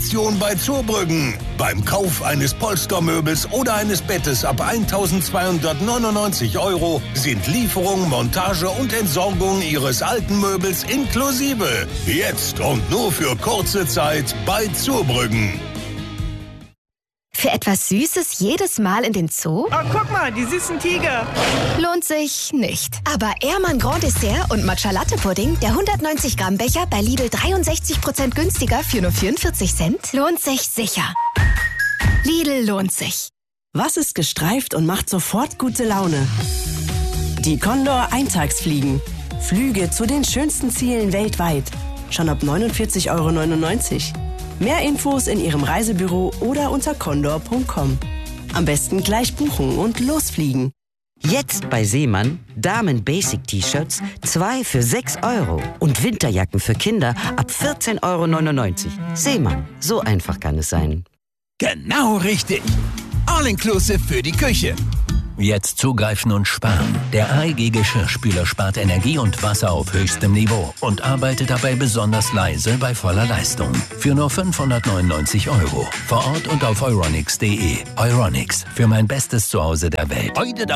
Bei Zurbrüggen. Beim Kauf eines Polstermöbels oder eines Bettes ab 1.299 € sind Lieferung, Montage und Entsorgung Ihres alten Möbels inklusive. Jetzt und nur für kurze Zeit bei Zurbrüggen. Für etwas Süßes jedes Mal in den Zoo? Oh, guck mal, die süßen Tiger. Lohnt sich nicht. Aber Ehrmann Grand Dessert und Matcha Latte Pudding, der 190 Gramm Becher bei Lidl 63% günstiger für nur 44 Cent, lohnt sich sicher. Lidl lohnt sich. Was ist gestreift und macht sofort gute Laune? Die Condor Eintagsfliegen. Flüge zu den schönsten Zielen weltweit. Schon ab 49,99 €. Mehr Infos in Ihrem Reisebüro oder unter condor.com. Am besten gleich buchen und losfliegen. Jetzt bei Seemann Damen-Basic-T-Shirts 2 für 6 € und Winterjacken für Kinder ab 14,99 €. Seemann, so einfach kann es sein. Genau richtig. All-inclusive für die Küche. Jetzt zugreifen und sparen. Der AEG Geschirrspüler spart Energie und Wasser auf höchstem Niveau und arbeitet dabei besonders leise bei voller Leistung. Für nur 599 €. Vor Ort und auf euronics.de. Euronics, für mein bestes Zuhause der Welt.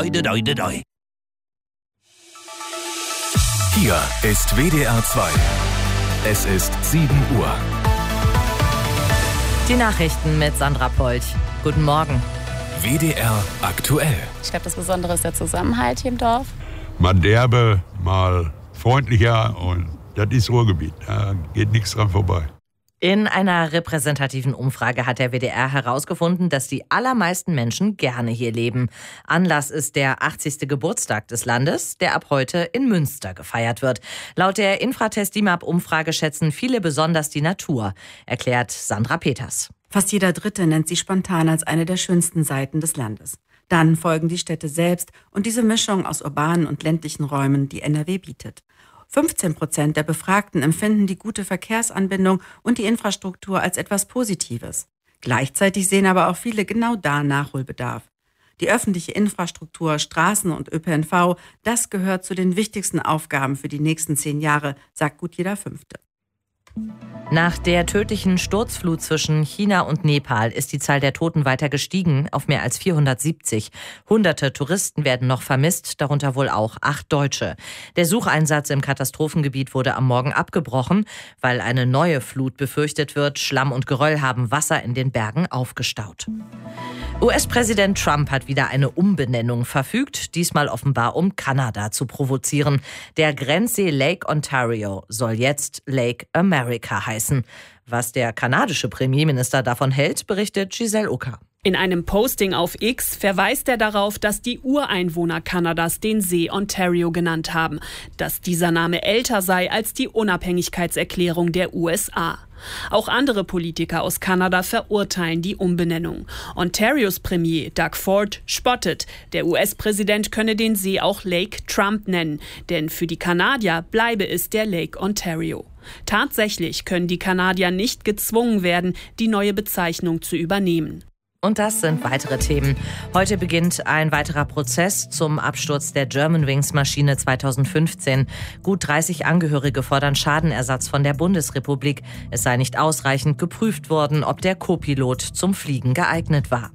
Hier ist WDR 2. Es ist 7 Uhr. Die Nachrichten mit Sandra Polch. Guten Morgen. WDR aktuell. Ich glaube, das Besondere ist der Zusammenhalt hier im Dorf. Mal derbe, mal freundlicher und das ist Ruhrgebiet. Da geht nichts dran vorbei. In einer repräsentativen Umfrage hat der WDR herausgefunden, dass die allermeisten Menschen gerne hier leben. Anlass ist der 80. Geburtstag des Landes, der ab heute in Münster gefeiert wird. Laut der Infratest DIMAP-Umfrage schätzen viele besonders die Natur, erklärt Sandra Peters. Fast jeder Dritte nennt sie spontan als eine der schönsten Seiten des Landes. Dann folgen die Städte selbst und diese Mischung aus urbanen und ländlichen Räumen, die NRW bietet. 15% der Befragten empfinden die gute Verkehrsanbindung und die Infrastruktur als etwas Positives. Gleichzeitig sehen aber auch viele genau da Nachholbedarf. Die öffentliche Infrastruktur, Straßen und ÖPNV, das gehört zu den wichtigsten Aufgaben für die nächsten 10 Jahre, sagt gut jeder Fünfte. Nach der tödlichen Sturzflut zwischen China und Nepal ist die Zahl der Toten weiter gestiegen auf mehr als 470. Hunderte Touristen werden noch vermisst, darunter wohl auch 8 Deutsche. Der Sucheinsatz im Katastrophengebiet wurde am Morgen abgebrochen, weil eine neue Flut befürchtet wird. Schlamm und Geröll haben Wasser in den Bergen aufgestaut. US-Präsident Trump hat wieder eine Umbenennung verfügt, diesmal offenbar um Kanada zu provozieren. Der Grenssee Lake Ontario soll jetzt Lake America heißen. Was der kanadische Premierminister davon hält, berichtet Giselle Ucker. In einem Posting auf X verweist er darauf, dass die Ureinwohner Kanadas den See Ontario genannt haben, dass dieser Name älter sei als die Unabhängigkeitserklärung der USA. Auch andere Politiker aus Kanada verurteilen die Umbenennung. Ontarios Premier Doug Ford spottet, der US-Präsident könne den See auch Lake Trump nennen, denn für die Kanadier bleibe es der Lake Ontario. Tatsächlich können die Kanadier nicht gezwungen werden, die neue Bezeichnung zu übernehmen. Und das sind weitere Themen. Heute beginnt ein weiterer Prozess zum Absturz der Germanwings-Maschine 2015. Gut 30 Angehörige fordern Schadenersatz von der Bundesrepublik. Es sei nicht ausreichend geprüft worden, ob der Co-Pilot zum Fliegen geeignet war.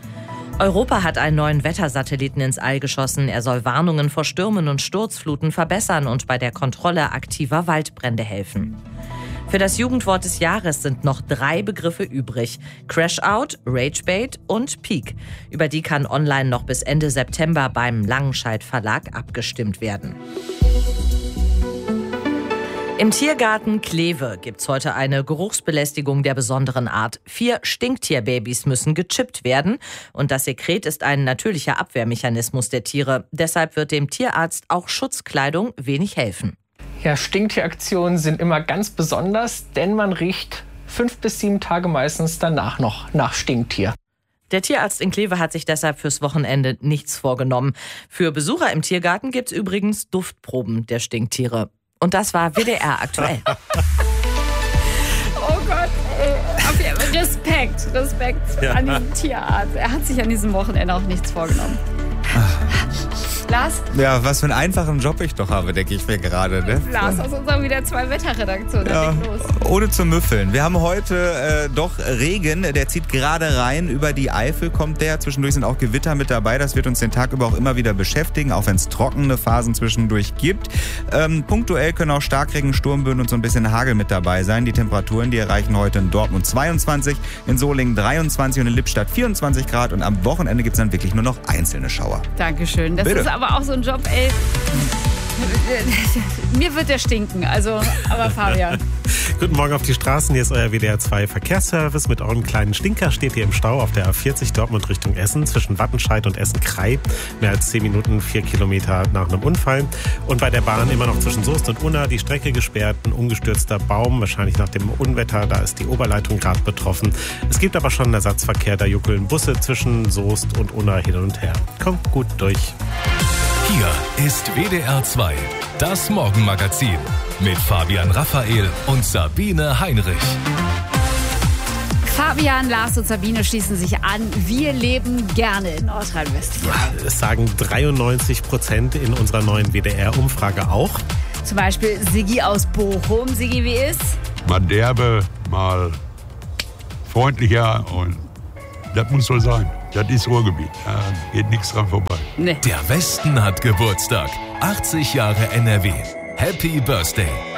Europa hat einen neuen Wettersatelliten ins All geschossen. Er soll Warnungen vor Stürmen und Sturzfluten verbessern und bei der Kontrolle aktiver Waldbrände helfen. Für das Jugendwort des Jahres sind noch 3 Begriffe übrig. Crashout, Ragebait und Peak. Über die kann online noch bis Ende September beim Langenscheidt Verlag abgestimmt werden. Im Tiergarten Kleve gibt's heute eine Geruchsbelästigung der besonderen Art. 4 Stinktierbabys müssen gechippt werden. Und das Sekret ist ein natürlicher Abwehrmechanismus der Tiere. Deshalb wird dem Tierarzt auch Schutzkleidung wenig helfen. Ja, Stinktieraktionen sind immer ganz besonders, denn man riecht 5 bis 7 Tage meistens danach noch nach Stinktier. Der Tierarzt in Kleve hat sich deshalb fürs Wochenende nichts vorgenommen. Für Besucher im Tiergarten gibt's übrigens Duftproben der Stinktiere. Und das war WDR aktuell. Oh Gott, Respekt an diesen Tierarzt. Er hat sich an diesem Wochenende auch nichts vorgenommen. Lars? Ja, was für einen einfachen Job ich doch habe, denke ich mir gerade. Ne? Lars aus unserer WDR 2 Wetterredaktion. Ja, los. Ohne zu müffeln. Wir haben heute doch Regen, der zieht gerade rein. Über die Eifel kommt der. Zwischendurch sind auch Gewitter mit dabei. Das wird uns den Tag über auch immer wieder beschäftigen, auch wenn es trockene Phasen zwischendurch gibt. Punktuell können auch Starkregen, Sturmböen und so ein bisschen Hagel mit dabei sein. Die Temperaturen, die erreichen heute in Dortmund 22, in Solingen 23 und in Lippstadt 24 Grad. Und am Wochenende gibt es dann wirklich nur noch einzelne Schauer. Dankeschön. Das ist aber auch so ein Job, ey. Mir wird der stinken, also, aber Fabian. Guten Morgen auf die Straßen, hier ist euer WDR 2 Verkehrsservice. Mit eurem kleinen Stinker steht ihr im Stau auf der A40 Dortmund Richtung Essen zwischen Wattenscheid und Essen-Krei. Mehr als 10 Minuten, 4 Kilometer nach einem Unfall. Und bei der Bahn immer noch zwischen Soest und Unna die Strecke gesperrt. Ein umgestürzter Baum, wahrscheinlich nach dem Unwetter, da ist die Oberleitung gerade betroffen. Es gibt aber schon einen Ersatzverkehr, da juckeln Busse zwischen Soest und Unna hin und her. Kommt gut durch. Hier ist WDR 2, das Morgenmagazin mit Fabian Raphael und Sabine Heinrich. Fabian, Lars und Sabine schließen sich an. Wir leben gerne in Nordrhein-Westfalen. Es sagen 93% in unserer neuen WDR-Umfrage auch. Zum Beispiel Siggi aus Bochum. Siggi, wie ist? Mal derbe, mal freundlicher und das muss so sein. Das ist Ruhrgebiet. Da geht nichts dran vorbei. Nee. Der Westen hat Geburtstag. 80 Jahre NRW. Happy Birthday.